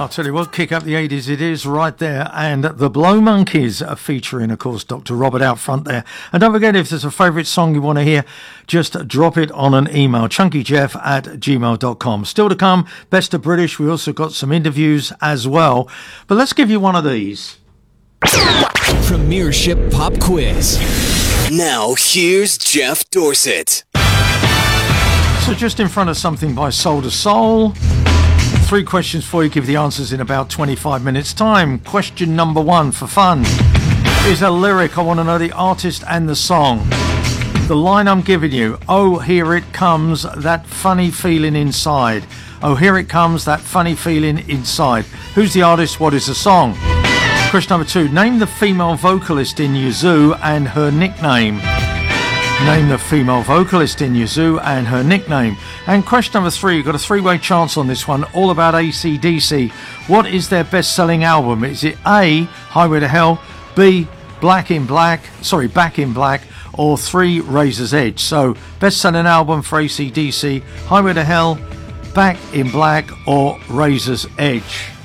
I'll tell you what, kick up the 80s it is right there. And the Blow Monkeys are featuring, of course, Dr. Robert out front there. And don't forget, if there's a favourite song you want to hear, just drop it on an email, chunkyjeff@gmail.com. Still to come, Best of British. We also got some interviews as well. But let's give you one of these. Premiership Pop Quiz. Now, here's Jeff Dorset. So just in front of something by Soul to Soul. 3 questions for you, give the answers in about 25 minutes time. Question number 1 for fun is a lyric. I want to know the artist and the song. The line I'm giving you, oh, here it comes, that funny feeling inside. Oh, here it comes, that funny feeling inside. Who's the artist? What is the song? Question number 2, name the female vocalist in Yazoo and her nickname. Name the female vocalist in Yazoo and her nickname. And question number 3, you've got a 3-way chance on this one, all about AC/DC. What is their best-selling album? Is it A, Highway to Hell, B, Back in Black, or 3, Razor's Edge? So, best-selling album for AC/DC, Highway to Hell, Back in Black, or Razor's Edge?